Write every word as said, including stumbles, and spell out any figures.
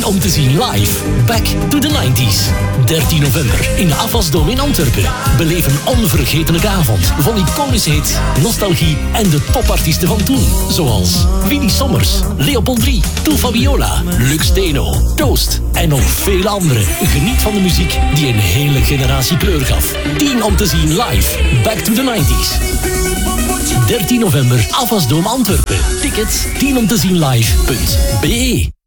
om te zien live. Back to the nineties. dertien november in de Afasdome in Antwerpen. Beleef een onvergetelijke avond vol iconische hits, nostalgie en de topartiesten van toen. Zoals Willy Sommers, Leopold drie, Toe Fabiola, Lux Deno, Toast en nog vele anderen. Geniet van de muziek die een hele generatie kleur gaf. tien om te zien live. Back to the nineties. dertien november, Afasdome Antwerpen. Tickets tien om te zien live punt be.